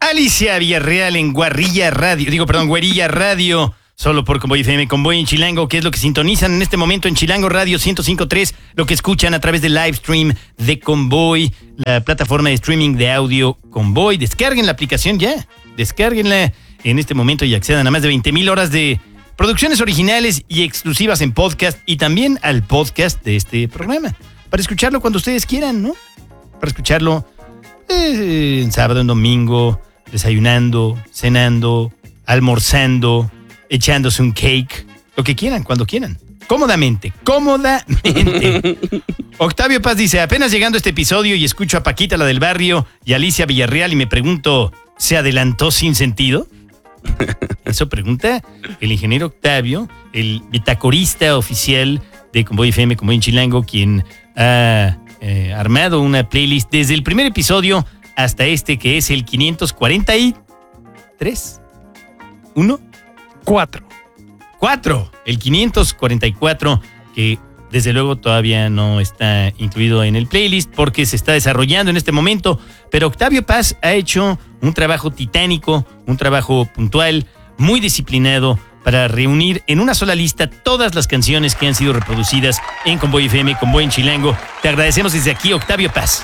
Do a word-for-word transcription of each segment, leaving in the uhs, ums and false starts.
Alicia Villarreal en Guarrilla Radio, digo, perdón, Güerilla Radio, solo por Convoy F M, Convoy en Chilango, que es lo que sintonizan en este momento en Chilango Radio ciento cinco punto tres, lo que escuchan a través del live stream de Convoy, la plataforma de streaming de audio Convoy. Descarguen la aplicación ya, descárguenla en este momento y accedan a más de veinte mil horas de producciones originales y exclusivas en podcast y también al podcast de este programa, para escucharlo cuando ustedes quieran, ¿no? Para escucharlo eh, en sábado, en domingo, desayunando, cenando, almorzando, echándose un cake, lo que quieran, cuando quieran. Cómodamente, cómodamente. Octavio Paz dice, apenas llegando a este episodio y escucho a Paquita, la del barrio, y Alicia Villarreal y me pregunto, ¿se adelantó sin sentido? Eso pregunta el ingeniero Octavio, el bitacorista oficial de Convoy F M, Convoy en Chilango, quien ha eh, armado una playlist desde el primer episodio hasta este, que es el quinientos cuarenta y tres. ¿Uno? Cuatro. Cuatro. El quinientos cuarenta y cuatro, que desde luego todavía no está incluido en el playlist porque se está desarrollando en este momento. Pero Octavio Paz ha hecho un trabajo titánico, un trabajo puntual, muy disciplinado, para reunir en una sola lista todas las canciones que han sido reproducidas en Convoy F M, Convoy en Chilango. Te agradecemos desde aquí, Octavio Paz.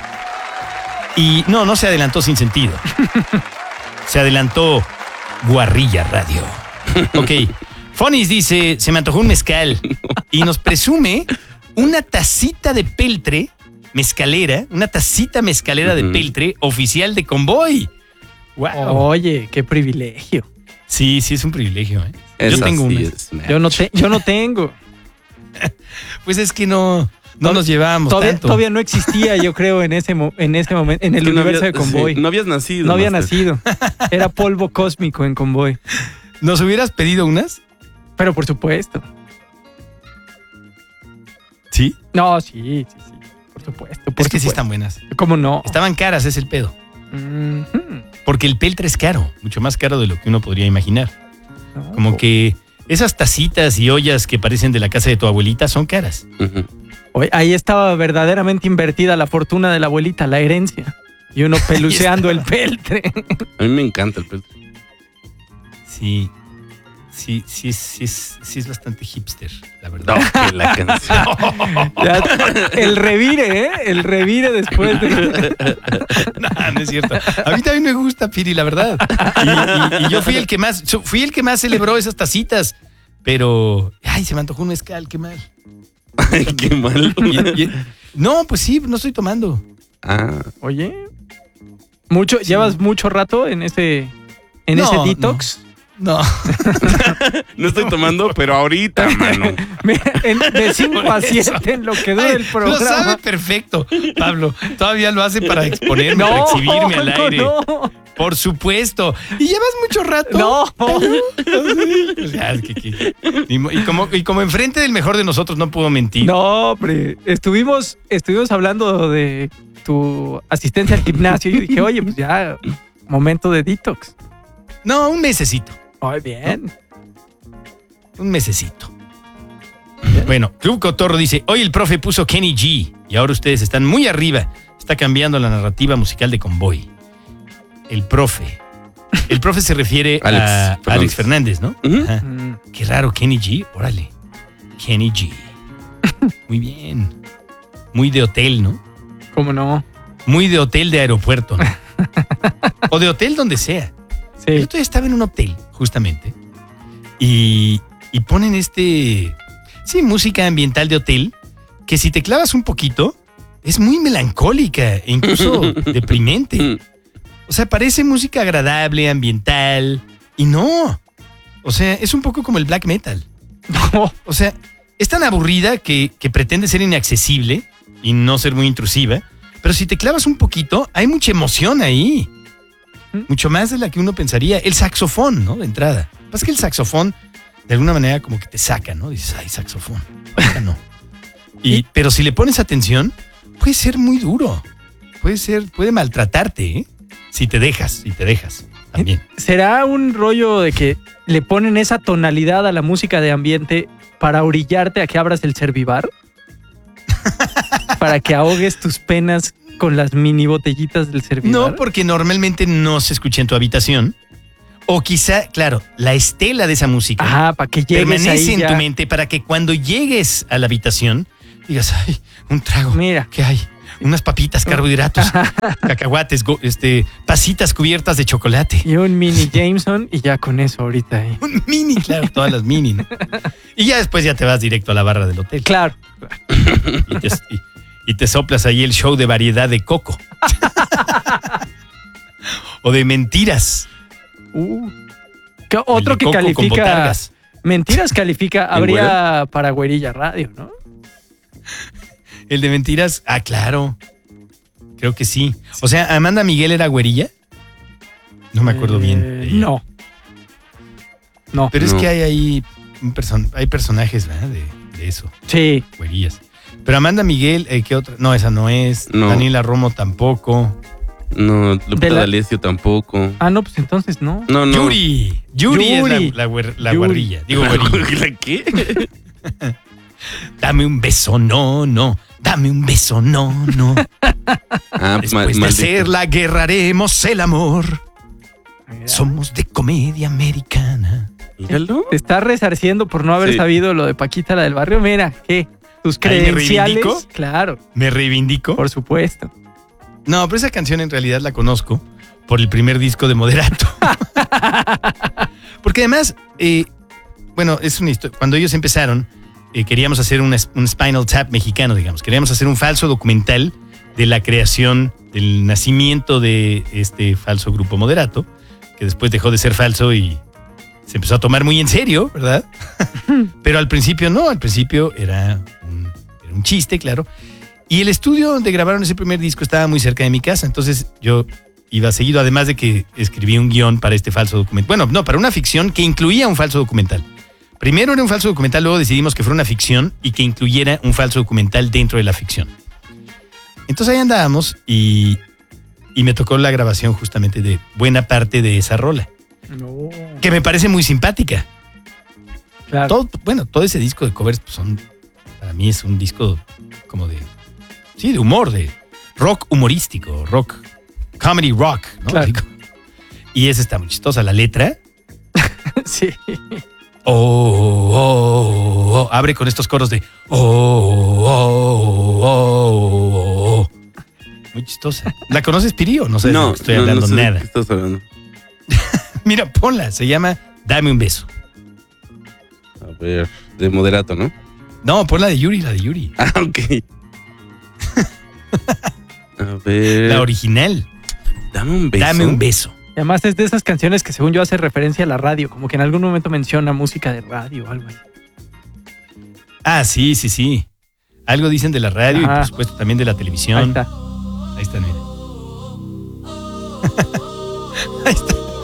Y no, no se adelantó sin sentido. Se adelantó Guarrilla Radio. Ok. Fonis dice, se me antojó un mezcal. Y nos presume una tacita de peltre mezcalera, una tacita mezcalera de peltre oficial de Convoy. Wow. Oye, qué privilegio. Sí, sí, es un privilegio, ¿eh? Eso yo tengo sí una. es, yo, no te, yo no tengo. Pues es que no, no nos llevábamos todavía, tanto. Todavía no existía, yo creo, en ese, mo- en ese momento, en el que no universo había- de Convoy. sí, no habías nacido. No había Master. nacido. Era polvo cósmico en Convoy. ¿Nos hubieras pedido unas? Pero por supuesto. Sí. No, sí, sí, sí. Por supuesto. Por Es que sí supuesto. están buenas. ¿Cómo no? Estaban caras, es el pedo. Mm-hmm. Porque el peltre es caro, mucho más caro de lo que uno podría imaginar. No. Como que esas tacitas y ollas que parecen de la casa de tu abuelita son caras. Ujú. Oye, ahí estaba verdaderamente invertida la fortuna de la abuelita, la herencia. Y uno peluceando el peltre. A mí me encanta el peltre. Sí. Sí, sí, sí, sí, sí es bastante hipster, la verdad. No, que la canción. Ya, el revire, ¿eh? El revire después de... No, no es cierto. A mí también me gusta, Piri, la verdad. Y, y- y yo fui el que más, fui el que más celebró esas tacitas. Pero, ay, se me antojó un mezcal, qué mal. Ay, qué mal. Y- y- no, pues sí, no estoy tomando. Ah, Oye, mucho, Sí. ¿llevas mucho rato en ese, en No, ese detox? No. no estoy tomando, pero ahorita, mano. Mira, en- de cinco a Por eso. siete en lo que dura Ay, el programa. Lo sabe perfecto, Pablo. Todavía lo hace para exponerme, para No, exhibirme al aire. no, Por supuesto. ¿Y llevas mucho rato? no. O sea, es que- que- y, mo- y como, y como enfrente del mejor de nosotros no puedo mentir. No, hombre. Estuvimos, estuvimos hablando de tu asistencia al gimnasio. Y yo dije, oye, pues ya, momento de detox. No, un mesecito. Muy bien. Un mesecito. Bueno, Club Cotorro dice, hoy el profe puso Kenny G y ahora ustedes están muy arriba. Está cambiando la narrativa musical de Convoy. El profe. El profe se refiere Alex a Fernández. Alex Fernández, ¿no? Ujú. Ajá. Mm, Qué raro, Kenny G. Órale. Kenny G. Muy bien. Muy de hotel, ¿no? ¿Cómo no? Muy de hotel de aeropuerto, ¿no? O de hotel donde sea. El Sí. otro día estaba en un hotel, justamente, y, y ponen este, sí, música ambiental de hotel, que si te clavas un poquito, es muy melancólica e incluso deprimente. O sea, parece música agradable, ambiental, y no. O sea, es un poco como el black metal. No. O sea, es tan aburrida que, que pretende ser inaccesible y no ser muy intrusiva, pero si te clavas un poquito, hay mucha emoción ahí. Mucho más de la que uno pensaría. El saxofón, ¿no? De entrada. Pasa que el saxofón, de alguna manera, como que te saca, ¿no? Dices, ay, saxofón. Ahorita no. Y, pero si le pones atención, puede ser muy duro. Puede ser, puede maltratarte, ¿eh? Si te dejas, si te dejas. También. ¿Será un rollo de que le ponen esa tonalidad a la música de ambiente para orillarte a que abras el Servivar? Para que ahogues tus penas con las mini botellitas del servidor? No, porque normalmente no se escucha en tu habitación. O quizá, claro, la estela de esa música Ajá, para que llegues permanece ahí en ya. tu mente para que cuando llegues a la habitación digas, ay, un trago. Mira. ¿Qué hay? Unas papitas, carbohidratos, cacahuates, go- este, pasitas cubiertas de chocolate. Y un mini Jameson y ya con eso ahorita ahí. Un mini, claro, todas las mini, ¿no? Y ya después ya te vas directo a la barra del hotel. Claro. Y te, y- y te soplas ahí el show de variedad de Coco. O de mentiras. Uh. ¿Qué otro El de que Coco con califica? botargas. Mentiras califica. ¿El Habría para Güerilla Radio, ¿no? El de mentiras, ah, claro. Creo que sí. O sea, ¿Amanda Miguel era güerilla? No me acuerdo Eh, bien. de ella. No. No. Pero es No. que hay ahí un person- hay personajes, ¿verdad? De, de eso, Sí. güerillas. Pero Amanda Miguel, eh, ¿qué otra? No, esa no es. No. Daniela Romo tampoco. No, Lupita De la- D'Alessio tampoco. Ah, no, pues entonces no. No, no. Yuri. Yuri, es Yuri. la, la, güer- la Yuri. guarrilla. Digo, güerilla. ¿La qué? Dame un beso, no, no. Dame un beso, no, no. Ah, Después mal, de maldito. hacer la guerra haremos el amor. Mira, Somos de comedia americana. Míralo. Te estás resarciendo por no haber Sí. sabido lo de Paquita, la del barrio. Mira, ¿qué? Tus ¿Ahí me credenciales. reivindico? Claro, ¿Me reivindico? por supuesto. No, pero esa canción en realidad la conozco por el primer disco de Moderato. Porque además, eh, bueno, es una historia. Cuando ellos empezaron, eh, queríamos hacer un, es- un Spinal Tap mexicano, digamos. Queríamos hacer un falso documental de la creación, del nacimiento de este falso grupo Moderato, que después dejó de ser falso y se empezó a tomar muy en serio, ¿verdad? Pero al principio no, al principio era un, era un chiste, claro. Y el estudio donde grabaron ese primer disco estaba muy cerca de mi casa, entonces yo iba seguido, además de que escribí un guión para este falso documental. Bueno, no, para una ficción que incluía un falso documental. Primero era un falso documental, luego decidimos que fuera una ficción y que incluyera un falso documental dentro de la ficción. Entonces ahí andábamos y, y me tocó la grabación justamente de buena parte de esa rola, No. que me parece muy simpática. Claro. Todo, bueno, todo ese disco de covers pues, son, para mí es un disco como de, sí, de humor, de rock humorístico, rock, comedy rock, ¿no? Claro. Digo. Y esa está muy chistosa, la letra. Sí. Oh, oh, oh, abre con estos coros de oh, oh, oh, oh. Muy chistosa. ¿La conoces, Piri, o no sé de lo No, que estoy no, hablando no sé de nada? qué estás hablando. Mira, ponla, se llama Dame un beso. A ver, de moderato, ¿no? No, pon la de Yuri, la de Yuri. Ah, ok. A ver. La original. Dame un beso. Dame un beso. Y además es de esas canciones que según yo hace referencia a la radio, como que en algún momento menciona música de radio o algo así. Ah, sí, sí, sí. Algo dicen de la radio y Ajá. por supuesto también de la televisión. Ahí está. Ahí está, mira. Ahí está.